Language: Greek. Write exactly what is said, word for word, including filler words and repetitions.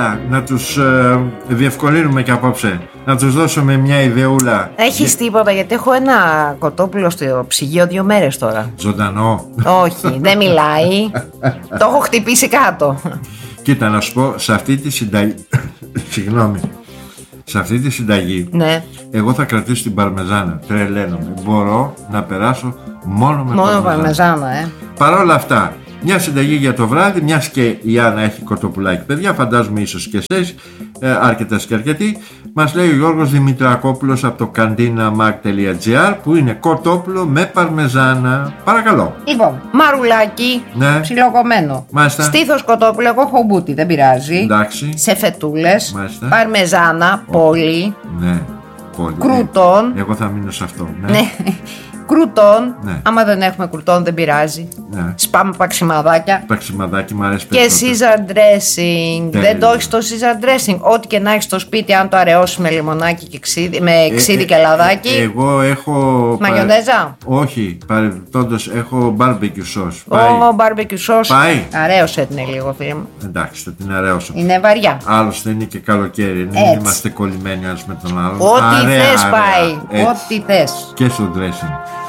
Έλα, να τους ε, διευκολύνουμε και απόψε. Να τους δώσουμε μια ιδεούλα. Έχεις τίποτα? Γιατί έχω ένα κοτόπουλο στο ψυγείο δύο μέρες τώρα. Ζωντανό. Όχι, δεν μιλάει. Το έχω χτυπήσει κάτω. Κοίτα, να σου πω, σε αυτή τη συνταγή. Συγγνώμη. Σε αυτή τη συνταγή, ναι. Εγώ θα κρατήσω την παρμεζάνα. Τρελαίνομαι. Μπορώ να περάσω μόνο με μόνο παρμεζάνα. παρμεζάνα, ε. Παρ' όλα αυτά, μια συνταγή για το βράδυ, μιας και η Άννα έχει κοτοπουλάκι, παιδιά, φαντάζομαι ίσως και εσείς, ε, αρκετές και αρκετοί. Μας λέει ο Γιώργος Δημητρακόπουλος από το καντίνα μαγ τελεία τζι άρ που είναι κοτόπουλο με παρμεζάνα. Παρακαλώ. Λοιπόν, μαρουλάκι, ναι. Ψιλοκομμένο. Μάλιστα. Στήθος κοτόπουλο, εγώ έχω μπούτι, δεν πειράζει. Εντάξει. Σε φετούλες. Μάλιστα. Παρμεζάνα, πολύ. Ναι, πολύ. Κρούτον. Εγώ θα μείνω σε αυτό. Ναι. ναι. Κρούτον. Ναι. Άμα δεν έχουμε κρούτον, δεν πειράζει. Ναι. Σπάμε παξιμαδάκια. Παξιμαδάκι μου αρέσει και περισσότερο. Και Caesar dressing. Τέλεια. Δεν το έχει το Caesar dressing. Ό,τι και να έχει στο σπίτι, αν το αραιώσει με λιμονάκι και ξύδι, με ξύδι ε, και λαδάκι. Ε, εγώ έχω. Μαγιονέζα. Όχι, παρεμπιπτόντως έχω barbecue sauce. Ω, barbecue sauce. Πάει. Αραίωσε την λίγο, φίλε μου. Εντάξει, θα την αραιώσω. Είναι βαριά. Άλλωστε είναι και καλοκαίρι. Δεν είμαστε κολλημένοι ένας με τον άλλον. Ό,τι θες πάει. Ό,τι θες. Και στο dressing.